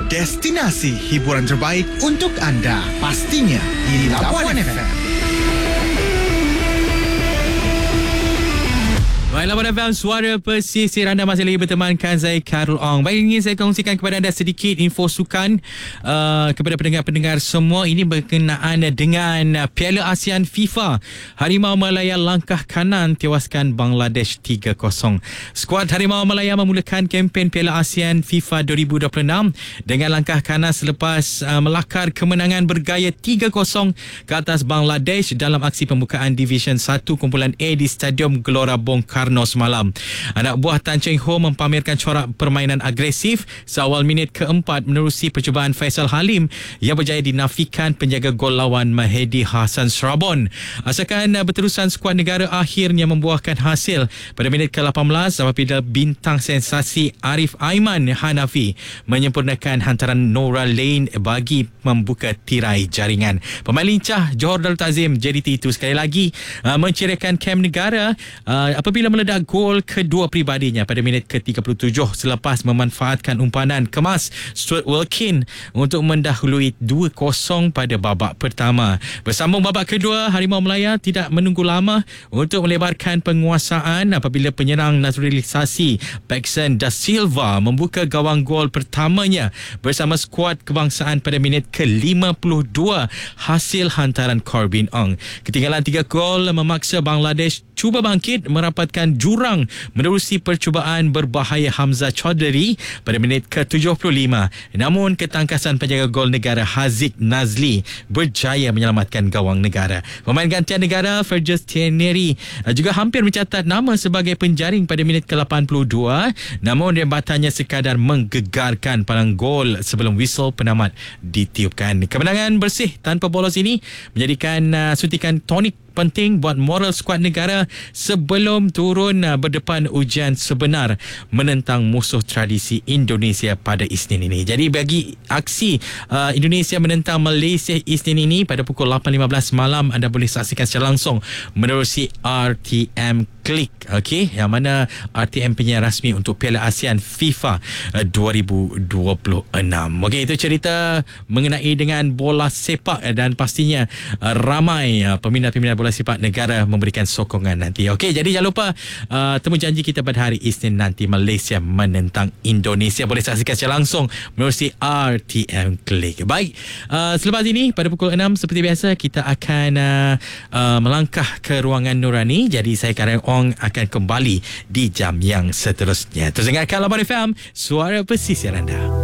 destinasi hiburan terbaik untuk anda. Pastinya di Labuan FM. Baik, Labuan FM, suara pesisir. Anda masih lagi bertemankan saya, Karul Ong. Baik, ingin saya kongsikan kepada anda sedikit info sukan kepada pendengar-pendengar semua. Ini berkenaan dengan Piala ASEAN FIFA. Harimau Malaya langkah kanan tewaskan Bangladesh 3-0. Skuad Harimau Malaya memulakan kempen Piala ASEAN FIFA 2026 dengan langkah kanan selepas melakar kemenangan bergaya 3-0 ke atas Bangladesh dalam aksi pembukaan Division 1 Kumpulan A di Stadium Gelora Bung Karno semalam. Anak buah Tan Cheng Ho mempamerkan corak permainan agresif seawal minit keempat menerusi percubaan Faisal Halim yang berjaya dinafikan penjaga gol lawan Mahdi Hassan Srabon. Asalkan berterusan skuad negara akhirnya membuahkan hasil pada minit ke-18 apabila bintang sensasi Arif Aiman Hanafi menyempurnakan hantaran Nora Lane bagi membuka tirai jaringan. Pemain lincah Johor Darul Ta'zim JDT itu sekali lagi menceriakan kem negara apabila meledak gol kedua pribadinya pada minit ke-37 selepas memanfaatkan umpanan kemas Stuart Wilkin untuk mendahului 2-0 pada babak pertama. Bersambung babak kedua, Harimau Malaya tidak menunggu lama untuk melebarkan penguasaan apabila penyerang naturalisasi Paxson Da Silva membuka gawang gol pertamanya bersama skuad kebangsaan pada minit ke-52 hasil hantaran Corbin Ong. Ketinggalan 3 gol memaksa Bangladesh cuba bangkit merapatkan jurang menerusi percubaan berbahaya Hamzah Chaudhry pada minit ke-75. Namun ketangkasan penjaga gol negara Haziq Nazli berjaya menyelamatkan gawang negara. Pemain gantian negara Fergus Tierney juga hampir mencatat nama sebagai penjaring pada minit ke-82, namun rembatannya sekadar menggegarkan palang gol sebelum whistle penamat ditiupkan. Kemenangan bersih tanpa bolos ini menjadikan suntikan tonik penting buat moral skuad negara sebelum turun berdepan ujian sebenar menentang musuh tradisi Indonesia pada Isnin ini. Jadi bagi aksi Indonesia menentang Malaysia Isnin ini pada pukul 8.15 malam, anda boleh saksikan secara langsung menerusi RTM Klik, okey, yang mana RTM penyiar rasmi untuk Piala ASEAN FIFA 2026. Okey, itu cerita mengenai dengan bola sepak dan pastinya ramai peminat-peminat bola sepak negara memberikan sokongan nanti. Okey, jadi jangan lupa temu janji kita pada hari Isnin nanti, Malaysia menentang Indonesia. Boleh saksikan secara langsung menerusi RTM Klik. Baik, selepas ini pada pukul 6 seperti biasa kita akan melangkah ke ruangan Nurani. Jadi saya Karul Ong akan kembali di jam yang seterusnya. Terus dengarkan Labuan FM, suara pesisir anda.